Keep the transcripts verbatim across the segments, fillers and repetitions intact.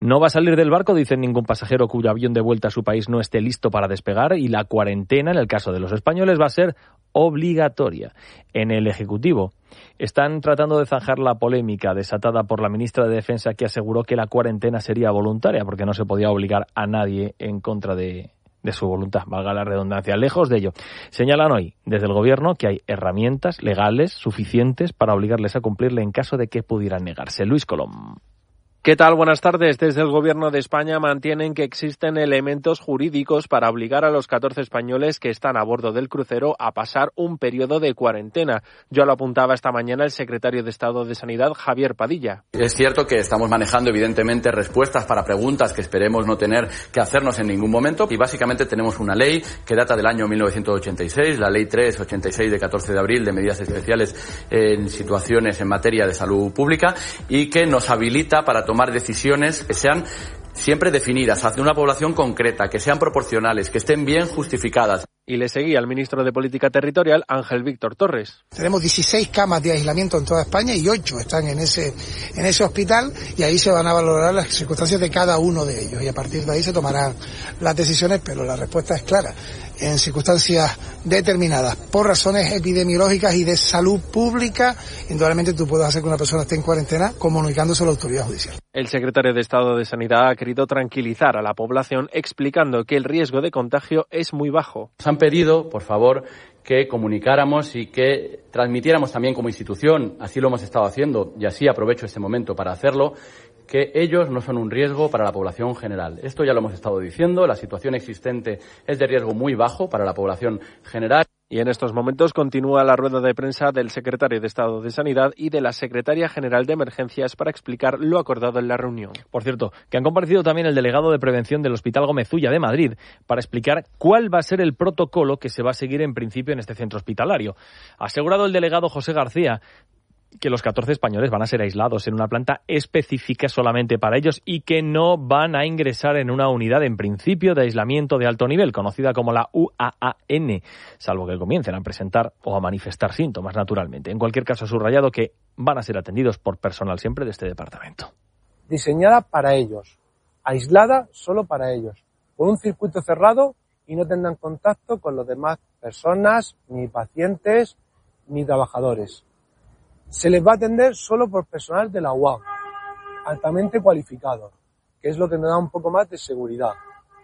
No va a salir del barco, dicen, ningún pasajero cuyo avión de vuelta a su país no esté listo para despegar, y la cuarentena, en el caso de los españoles, va a ser obligatoria. En el Ejecutivo están tratando de zanjar la polémica desatada por la ministra de Defensa, que aseguró que la cuarentena sería voluntaria porque no se podía obligar a nadie en contra de, de su voluntad, valga la redundancia. Lejos de ello, señalan hoy desde el Gobierno que hay herramientas legales suficientes para obligarles a cumplirle en caso de que pudieran negarse. Luis Colom. ¿Qué tal? Buenas tardes. Desde el Gobierno de España mantienen que existen elementos jurídicos para obligar a los catorce españoles que están a bordo del crucero a pasar un periodo de cuarentena. Ya lo apuntaba esta mañana el secretario de Estado de Sanidad, Javier Padilla. Es cierto que estamos manejando evidentemente respuestas para preguntas que esperemos no tener que hacernos en ningún momento, y básicamente tenemos una ley que data del año mil novecientos ochenta y seis, la Ley tres ochenta y seis de catorce de abril de medidas especiales en situaciones en materia de salud pública, y que nos habilita para tomar decisiones que sean siempre definidas hacia una población concreta, que sean proporcionales, que estén bien justificadas. Y le seguía el ministro de Política Territorial, Ángel Víctor Torres. Tenemos dieciséis camas de aislamiento en toda España y ocho están en ese en ese hospital, y ahí se van a valorar las circunstancias de cada uno de ellos, y a partir de ahí se tomarán las decisiones, pero la respuesta es clara. En circunstancias determinadas, por razones epidemiológicas y de salud pública, indudablemente tú puedes hacer que una persona esté en cuarentena comunicándose a la autoridad judicial. El secretario de Estado de Sanidad ha querido tranquilizar a la población explicando que el riesgo de contagio es muy bajo. Nos han pedido, por favor, que comunicáramos y que transmitiéramos también como institución, así lo hemos estado haciendo y así aprovecho este momento para hacerlo, que ellos no son un riesgo para la población general. Esto ya lo hemos estado diciendo, la situación existente es de riesgo muy bajo para la población general. Y en estos momentos continúa la rueda de prensa del secretario de Estado de Sanidad y de la secretaria general de Emergencias para explicar lo acordado en la reunión. Por cierto, que han comparecido también el delegado de prevención del Hospital Gómez Ulla de Madrid para explicar cuál va a ser el protocolo que se va a seguir en principio en este centro hospitalario. Ha asegurado el delegado José García que los catorce españoles van a ser aislados en una planta específica solamente para ellos y que no van a ingresar en una unidad en principio de aislamiento de alto nivel, conocida como la U A A N, salvo que comiencen a presentar o a manifestar síntomas naturalmente. En cualquier caso, ha subrayado que van a ser atendidos por personal siempre de este departamento. Diseñada para ellos, aislada solo para ellos, con un circuito cerrado y no tendrán contacto con los demás personas, ni pacientes, ni trabajadores. Se les va a atender solo por personal de la U A M, altamente cualificado, que es lo que nos da un poco más de seguridad.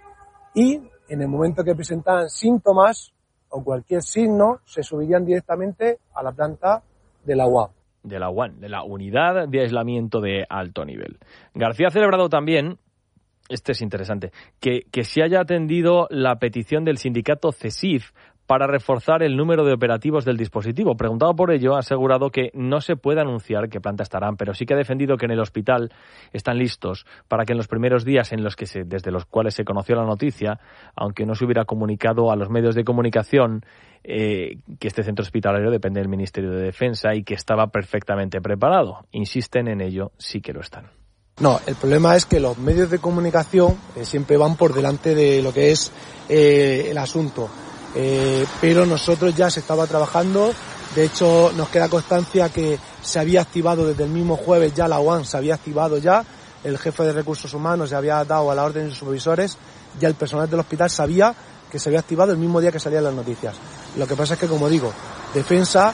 Y en el momento que presentaran síntomas o cualquier signo, se subirían directamente a la planta de la U A M. De la U A M, de la Unidad de Aislamiento de Alto Nivel. García ha celebrado también, este es interesante, que, que se haya atendido la petición del sindicato CESIF para reforzar el número de operativos del dispositivo. Preguntado por ello, ha asegurado que no se puede anunciar qué planta estarán, pero sí que ha defendido que en el hospital están listos para que en los primeros días en los que se, desde los cuales se conoció la noticia, aunque no se hubiera comunicado a los medios de comunicación, eh, que este centro hospitalario depende del Ministerio de Defensa y que estaba perfectamente preparado. Insisten en ello, sí que lo están. No, el problema es que los medios de comunicación eh, siempre van por delante de lo que es eh, el asunto. Eh, pero nosotros ya se estaba trabajando, de hecho nos queda constancia que se había activado desde el mismo jueves ya la U A M, se había activado ya, el jefe de recursos humanos se había dado a la orden de sus supervisores, ya el personal del hospital sabía que se había activado el mismo día que salían las noticias. Lo que pasa es que, como digo, Defensa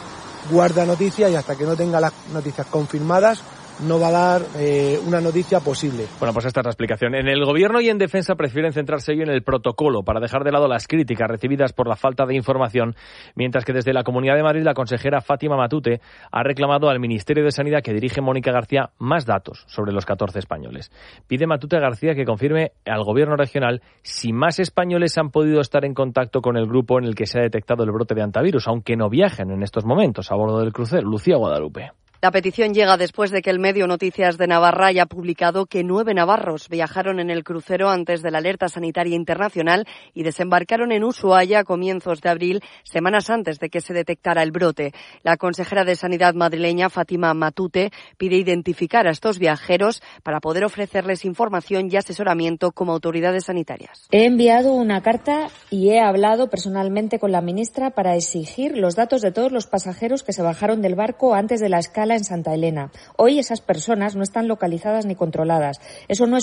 guarda noticias y hasta que no tenga las noticias confirmadas no va a dar eh, una noticia posible. Bueno, pues esta es la explicación. En el Gobierno y en Defensa prefieren centrarse hoy en el protocolo para dejar de lado las críticas recibidas por la falta de información, mientras que desde la Comunidad de Madrid la consejera Fátima Matute ha reclamado al Ministerio de Sanidad, que dirige Mónica García, más datos sobre los catorce españoles. Pide Matute a García que confirme al Gobierno regional si más españoles han podido estar en contacto con el grupo en el que se ha detectado el brote de hantavirus, aunque no viajen en estos momentos a bordo del crucero. Lucía Guadalupe. La petición llega después de que el medio Noticias de Navarra haya publicado que nueve navarros viajaron en el crucero antes de la alerta sanitaria internacional y desembarcaron en Ushuaia a comienzos de abril, semanas antes de que se detectara el brote. La consejera de Sanidad madrileña, Fátima Matute, pide identificar a estos viajeros para poder ofrecerles información y asesoramiento como autoridades sanitarias. He enviado una carta y he hablado personalmente con la ministra para exigir los datos de todos los pasajeros que se bajaron del barco antes de la escala en Santa Elena. Hoy esas personas no están localizadas ni controladas. Eso no es